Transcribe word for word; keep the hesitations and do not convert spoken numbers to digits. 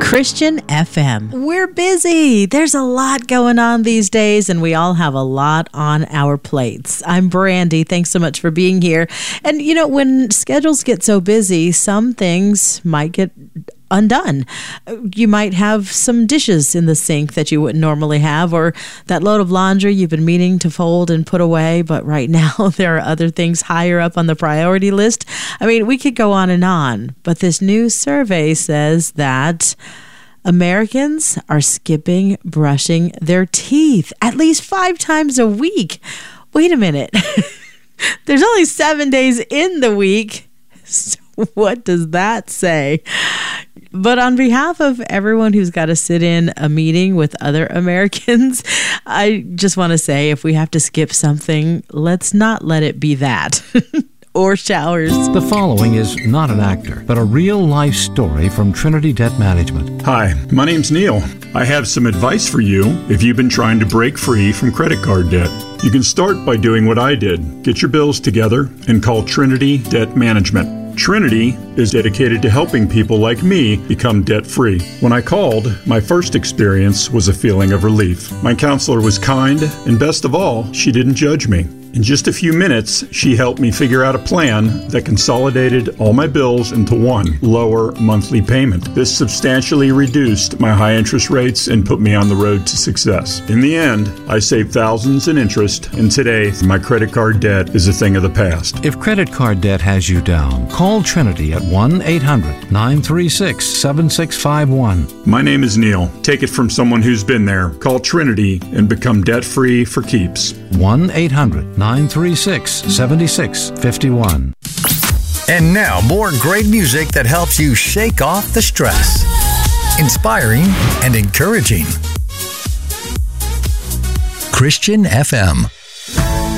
Christian F M. We're busy. There's a lot going on these days, and we all have a lot on our plates. I'm Brandy. Thanks so much for being here. And, you know, when schedules get so busy, some things might get undone. You might have some dishes in the sink that you wouldn't normally have, or that load of laundry you've been meaning to fold and put away, but right now there are other things higher up on the priority list. I mean, we could go on and on, but this new survey says that Americans are skipping brushing their teeth at least five times a week. Wait a minute. There's only seven days in the week. So what does that say? But on behalf of everyone who's got to sit in a meeting with other Americans, I just want to say, if we have to skip something, let's not let it be that. Or showers. The following is not an actor, but a real-life story from Trinity Debt Management. Hi, my name's Neil. I have some advice for you if you've been trying to break free from credit card debt. You can start by doing what I did. Get your bills together and call Trinity Debt Management. Trinity is dedicated to helping people like me become debt-free. When I called, my first experience was a feeling of relief. My counselor was kind, and best of all, she didn't judge me. In just a few minutes, she helped me figure out a plan that consolidated all my bills into one lower monthly payment. This substantially reduced my high interest rates and put me on the road to success. In the end, I saved thousands in interest, and today, my credit card debt is a thing of the past. If credit card debt has you down, call Trinity at one eight hundred nine three six seven six five one. My name is Neil. Take it from someone who's been there. Call Trinity and become debt-free for keeps. one eight hundred nine three six seven six five one. And now, more great music that helps you shake off the stress. Inspiring and encouraging. Christian F M.